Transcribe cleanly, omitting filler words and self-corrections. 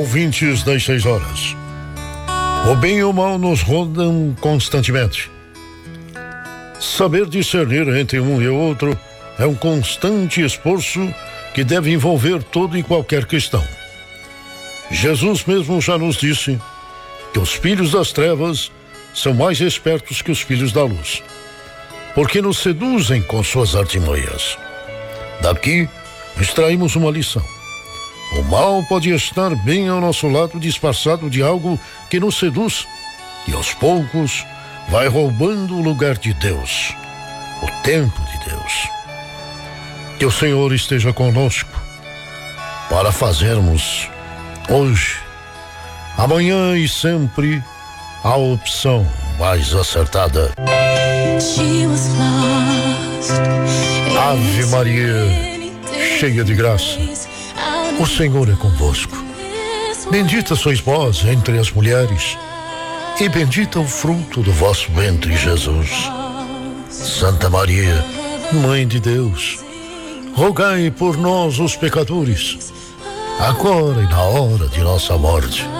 ouvintes das 6 horas. O bem e o mal nos rondam constantemente. Saber discernir entre um e outro é um constante esforço que deve envolver toda e qualquer questão. Jesus mesmo já nos disse que os filhos das trevas são mais espertos que os filhos da luz, porque nos seduzem com suas artimanhas. Daqui extraímos uma lição. O mal pode estar bem ao nosso lado, disfarçado de algo que nos seduz e aos poucos vai roubando o lugar de Deus, o tempo de Deus. Que o Senhor esteja conosco para fazermos hoje, amanhã e sempre a opção mais acertada. Ave Maria, cheia de graça, o Senhor é convosco. Bendita sois vós entre as mulheres, e bendito é o fruto do vosso ventre, Jesus. Santa Maria, Mãe de Deus, rogai por nós, os pecadores, agora e na hora de nossa morte.